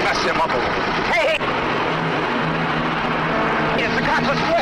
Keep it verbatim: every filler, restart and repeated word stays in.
Gas him up. Hey, hey! Yes, the cops are